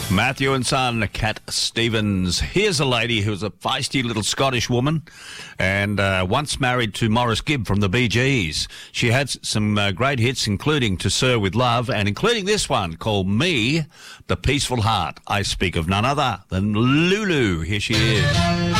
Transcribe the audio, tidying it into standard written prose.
Matthew and Son, Cat Stevens. Here's a lady who's a feisty little Scottish woman and once married to Maurice Gibb from the Bee Gees. She had some great hits, including To Sir With Love and including this one called Me, The Peaceful Heart. I speak of none other than Lulu. Here she is.